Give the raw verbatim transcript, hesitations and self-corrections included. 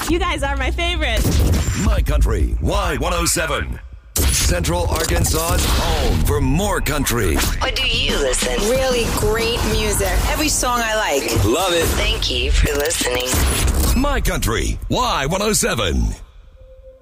You guys are my favorite. My Country Y one oh seven. Central Arkansas's home for more country. What do you listen? Really great music. Every song I like. Love it. Thank you for listening. My Country Y one oh seven.